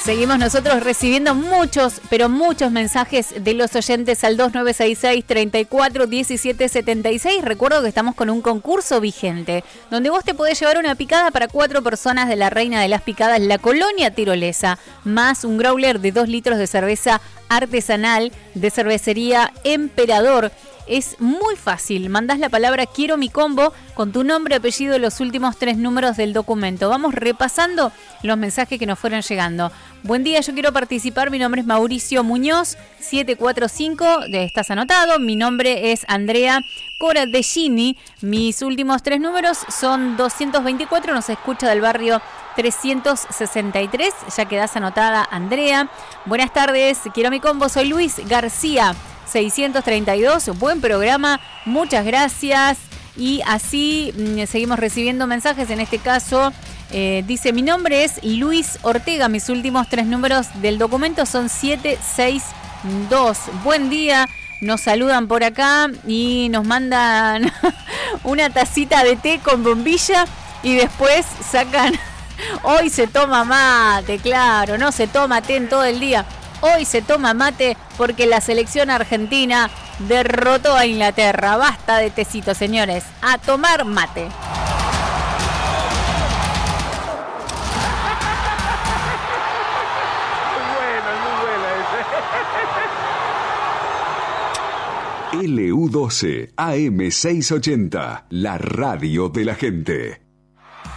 Seguimos nosotros recibiendo muchos, pero muchos mensajes de los oyentes al 2966-341776. Recuerdo que estamos con un concurso vigente, donde vos te podés llevar una picada para 4 personas de la Reina de las Picadas, la Colonia Tirolesa, más un growler de 2 litros de cerveza artesanal de cervecería Emperador. Es muy fácil, mandás la palabra quiero mi combo con tu nombre, apellido y los últimos 3 números del documento. Vamos repasando los mensajes que nos fueron llegando. Buen día, yo quiero participar, mi nombre es Mauricio Muñoz, 745, estás anotado. Mi nombre es Andrea Coradellini, mis últimos 3 números son 224, nos escucha del barrio 363, ya quedás anotada Andrea. Buenas tardes, quiero mi combo, soy Luis García, 632, buen programa, muchas gracias. Y así seguimos recibiendo mensajes, en este caso dice mi nombre es Luis Ortega, mis últimos 3 números del documento son 762. Buen día, nos saludan por acá y nos mandan una tacita de té con bombilla y después sacan, hoy se toma mate, claro, no se toma té en todo el día. Hoy se toma mate porque la selección argentina derrotó a Inglaterra. Basta de tecito, señores. A tomar mate. LU12 AM680, la radio de la gente.